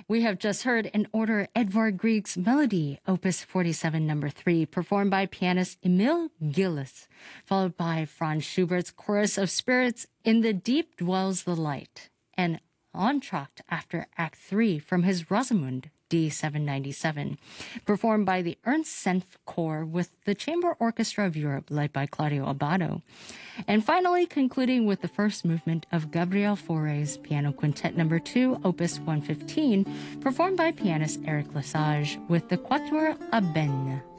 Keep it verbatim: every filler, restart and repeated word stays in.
We have just heard in order Edvard Grieg's Melody, Opus forty-seven, number three, performed by pianist Emil Gillis, followed by Franz Schubert's Chorus of Spirits, In the Deep Dwells the Light, and Entr'acte after Act three from his Rosamunde, D seven ninety-seven, performed by the Ernst Senf Corps with the Chamber Orchestra of Europe, led by Claudio Abbado. And finally, concluding with the first movement of Gabriel Fauré's Piano Quintet number two, Opus one fifteen, performed by pianist Eric Lesage with the Quatuor à Benne.